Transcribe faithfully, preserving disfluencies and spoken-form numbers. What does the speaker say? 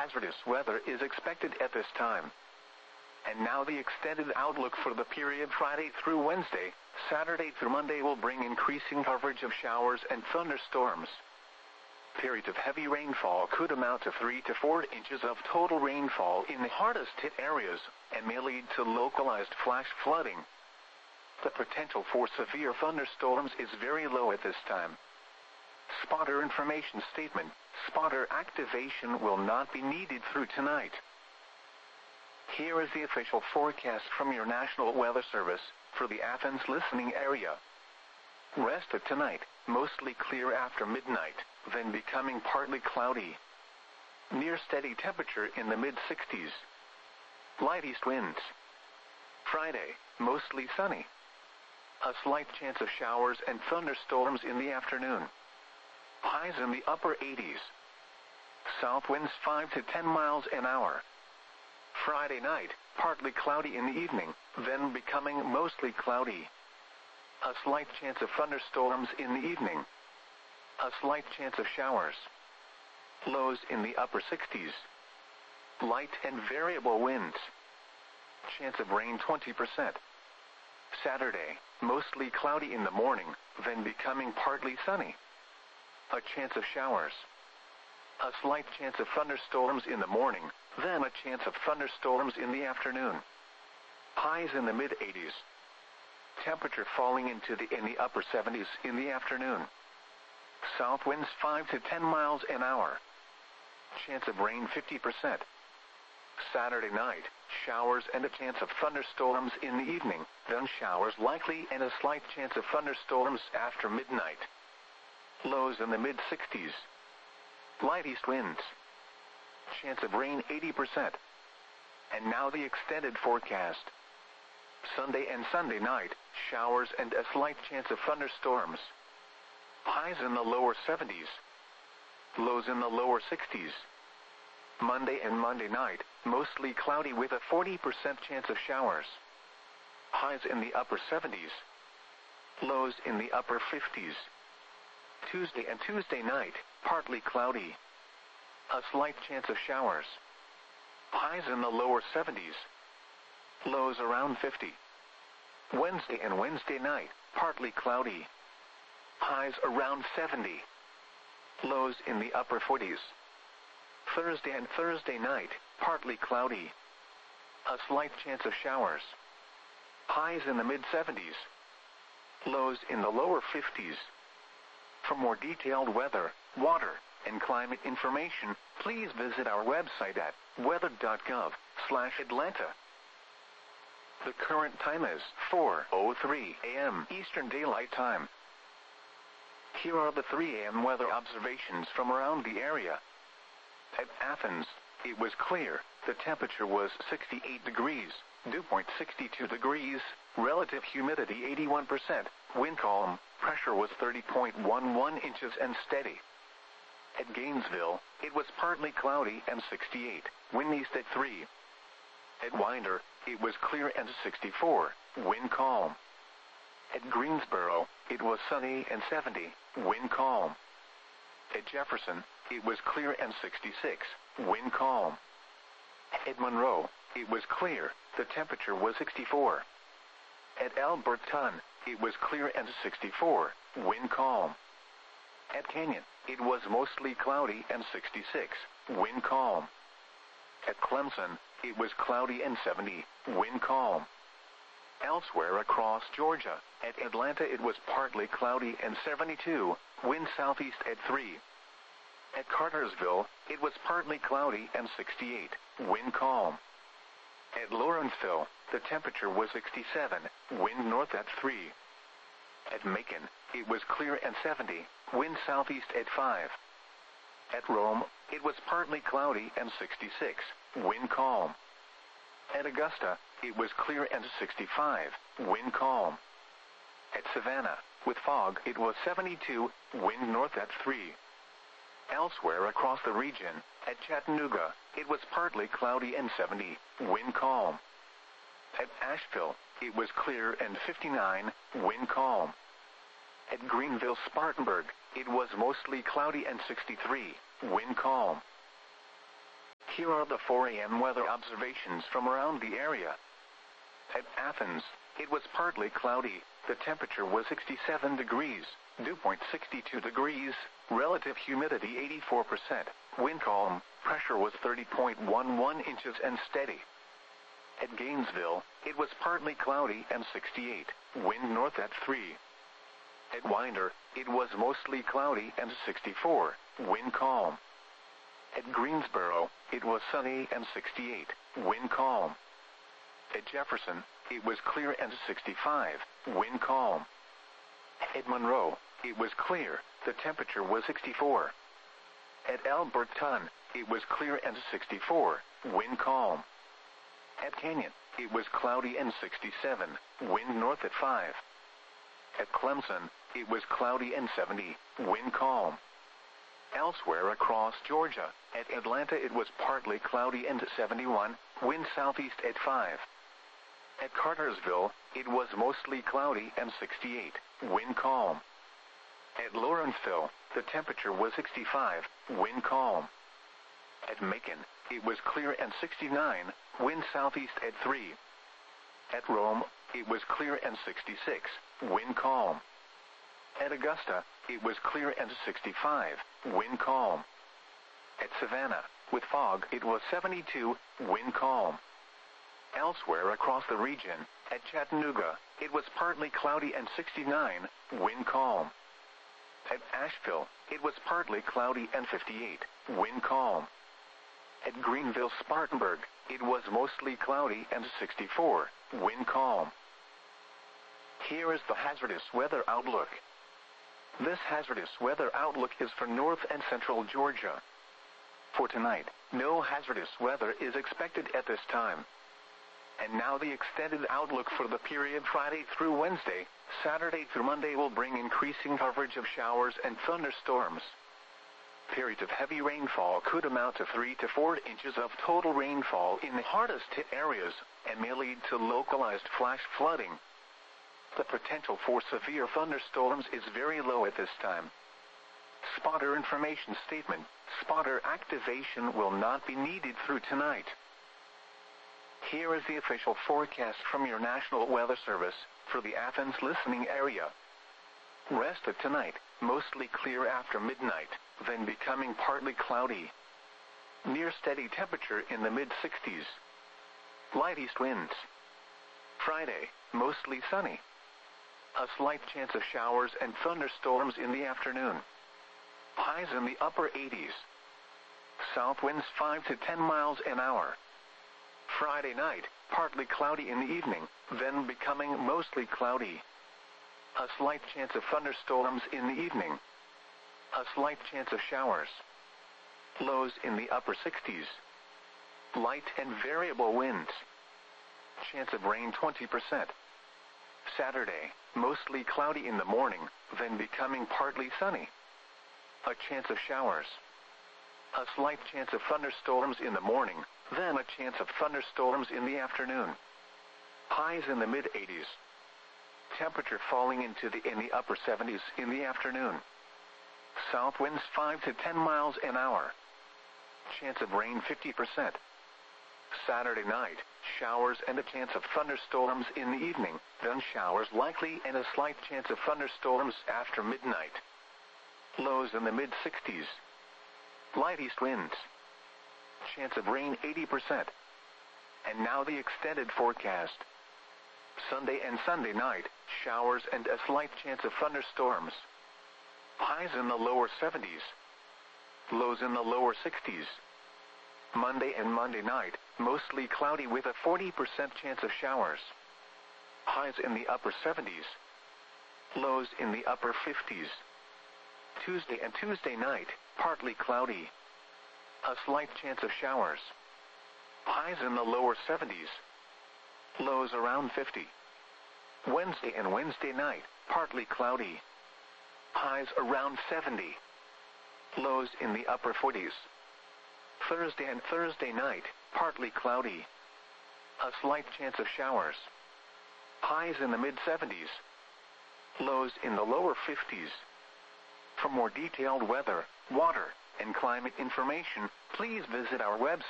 hazardous weather is expected at this time. And now the extended outlook for the period Friday through Wednesday. Saturday through Monday will bring increasing coverage of showers and thunderstorms. Periods of heavy rainfall could amount to three to four inches of total rainfall in the hardest hit areas, and may lead to localized flash flooding. The potential for severe thunderstorms is very low at this time. Spotter information statement: spotter activation will not be needed through tonight. Here is the official forecast from your National Weather Service for the Athens listening area. Rest of tonight, mostly clear after midnight, then becoming partly cloudy. Near steady temperature in the mid sixties. Light east winds. Friday, mostly sunny. A slight chance of showers and thunderstorms in the afternoon. Highs in the upper eighties. South winds five to ten miles an hour. Friday night, partly cloudy in the evening, then becoming mostly cloudy. A slight chance of thunderstorms in the evening. A slight chance of showers. Lows in the upper sixties. Light and variable winds. Chance of rain twenty percent. Saturday, mostly cloudy in the morning, then becoming partly sunny. A chance of showers. A slight chance of thunderstorms in the morning, then a chance of thunderstorms in the afternoon. Highs in the mid eighties. Temperature falling into the in the upper seventies in the afternoon. South winds five to ten miles an hour. Chance of rain fifty percent. Saturday night, showers and a chance of thunderstorms in the evening, then showers likely and a slight chance of thunderstorms after midnight. Lows in the mid sixties. Light east winds. Chance of rain eighty percent. And now the extended forecast. Sunday and Sunday night, showers and a slight chance of thunderstorms. Highs in the lower seventies. Lows in the lower sixties. Monday and Monday night, mostly cloudy with a forty percent chance of showers. Highs in the upper seventies. Lows in the upper fifties. Tuesday and Tuesday night, partly cloudy. A slight chance of showers. Highs in the lower seventies. Lows around fifty. Wednesday and Wednesday night, partly cloudy. Highs around seventy. Lows in the upper forties. Thursday and Thursday night, partly cloudy. A slight chance of showers. Highs in the mid seventies. Lows in the lower fifties. For more detailed weather, water, and climate information, please visit our website at weather dot gov slash Atlanta. The current time is four oh three a m Eastern Daylight Time. Here are the three a m weather observations from around the area. At Athens, it was clear. The temperature was sixty-eight degrees, dew point sixty-two degrees, relative humidity eighty-one percent, wind calm, pressure was thirty point one one inches and steady. At Gainesville, it was partly cloudy and sixty-eight, wind east at three. At Winder, it was clear and sixty-four, wind calm. At Greensboro, it was sunny and seventy, wind calm. At Jefferson, it was clear and sixty-six, wind calm. At Monroe, it was clear, the temperature was sixty-four. At Alberton, it was clear and sixty-four, wind calm. At Canyon, it was mostly cloudy and sixty-six, wind calm. At Clemson, it was cloudy and seventy, wind calm. Elsewhere across Georgia, at Atlanta it was partly cloudy and seventy-two, wind southeast at three. At Cartersville, it was partly cloudy and sixty-eight, wind calm. At Lawrenceville, the temperature was sixty-seven, wind north at three. At Macon, it was clear and seventy, wind southeast at five. At Rome, it was partly cloudy and sixty-six, wind calm. At Augusta, it was clear and sixty-five, wind calm. At Savannah, with fog, it was seventy-two, wind north at three. Elsewhere across the region, at Chattanooga, it was partly cloudy and seventy, wind calm. At Asheville, it was clear and fifty-nine, wind calm. At Greenville-Spartanburg, it was mostly cloudy and sixty-three, wind calm. Here are the four A M weather observations from around the area. At Athens, it was partly cloudy. The temperature was sixty-seven degrees, dew point sixty-two degrees, relative humidity eighty-four percent, wind calm, pressure was thirty point one one inches and steady. At Gainesville, it was partly cloudy and sixty-eight, wind north at three. At Winder, it was mostly cloudy and sixty-four, wind calm. At Greensboro, it was sunny and sixty-eight, wind calm. At Jefferson, it was clear and sixty-five, wind calm. At Monroe, it was clear, the temperature was sixty-four. At Alberton, it was clear and sixty-four, wind calm. At Canyon, it was cloudy and sixty-seven, wind north at five. At Clemson, it was cloudy and seventy, wind calm. Elsewhere across Georgia, at Atlanta it was partly cloudy and seventy-one, wind southeast at five. At Cartersville, it was mostly cloudy and sixty-eight, wind calm. At Lawrenceville, the temperature was sixty-five, wind calm. At Macon, it was clear and sixty-nine, wind southeast at three. At Rome, it was clear and sixty-six, wind calm. At Augusta, it was clear and sixty-five, wind calm. At Savannah, with fog, it was seventy-two, wind calm. Elsewhere across the region, at Chattanooga, it was partly cloudy and sixty-nine, wind calm. At Asheville, it was partly cloudy and fifty-eight, wind calm. At Greenville-Spartanburg, it was mostly cloudy and sixty-four, wind calm. Here is the hazardous weather outlook. This hazardous weather outlook is for north and central Georgia. For tonight, no hazardous weather is expected at this time. And now the extended outlook for the period Friday through Wednesday, Saturday through Monday will bring increasing coverage of showers and thunderstorms. Periods of heavy rainfall could amount to three to four inches of total rainfall in the hardest hit areas, and may lead to localized flash flooding. The potential for severe thunderstorms is very low at this time. Spotter information statement: spotter activation will not be needed through tonight. Here is the official forecast from your National Weather Service for the Athens listening area. Rest of tonight, mostly clear after midnight, then becoming partly cloudy. Near steady temperature in the mid sixties. Light east winds. Friday, mostly sunny. A slight chance of showers and thunderstorms in the afternoon. Highs in the upper eighties. South winds five to ten miles an hour. Friday night, partly cloudy in the evening, then becoming mostly cloudy. A slight chance of thunderstorms in the evening. A slight chance of showers. Lows in the upper sixties. Light and variable winds. Chance of rain twenty percent. Saturday, mostly cloudy in the morning, then becoming partly sunny. A chance of showers. A slight chance of thunderstorms in the morning, then a chance of thunderstorms in the afternoon. Highs in the mid eighties. Temperature falling into the in the upper seventies in the afternoon. South winds five to ten miles an hour. Chance of rain fifty percent. Saturday night, showers and a chance of thunderstorms in the evening, then showers likely and a slight chance of thunderstorms after midnight. Lows in the mid sixties. Light east winds. Chance of rain eighty percent. And now the extended forecast. Sunday and Sunday night, showers and a slight chance of thunderstorms. Highs in the lower seventies. Lows in the lower sixties. Monday and Monday night, mostly cloudy with a forty percent chance of showers. Highs in the upper seventies. Lows in the upper fifties. Tuesday and Tuesday night, partly cloudy. A slight chance of showers. Highs in the lower seventies. Lows around fifty. Wednesday and Wednesday night, partly cloudy. Highs around seventy. Lows in the upper forties. Thursday and Thursday night, partly cloudy. A slight chance of showers. Highs in the mid seventies. Lows in the lower fifties. For more detailed weather, water, and climate information, please visit our website.